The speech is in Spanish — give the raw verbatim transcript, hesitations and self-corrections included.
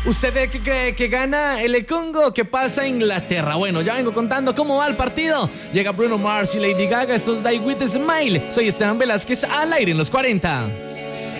¿Usted qué cree que gana el Congo? ¿Qué pasa en Inglaterra? Bueno, ya vengo contando cómo va el partido. Llega Bruno Mars y Lady Gaga. Esto es Die With A Smile. Soy Esteban Velázquez al aire en los cuarenta.